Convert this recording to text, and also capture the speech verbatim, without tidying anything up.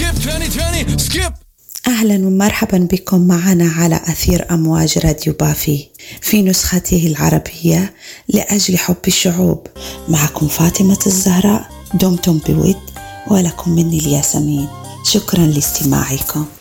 skip تاني تاني skip. أهلا ومرحبا بكم معنا على أثير أمواج راديو بافي في نسخته العربية لأجل حب الشعوب. معكم فاطمة الزهراء، دمتم بود ولكم مني الياسمين. شكرا لاستماعكم.